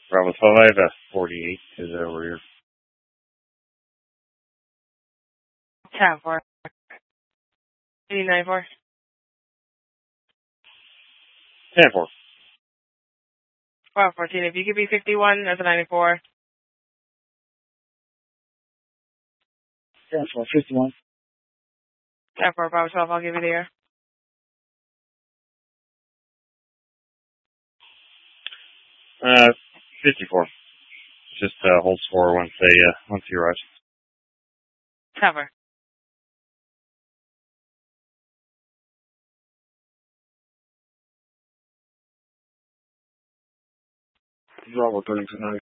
Bravo 12, 48 is over here. 10-4. 89-4. 10-4. Bravo 14, if you could be 51, that's a 94. 10-4, 51. 10-4, Bravo 12, I'll give you the air. Uh, 54. Just hold score once you rush. Cover. Bravo 13 tonight.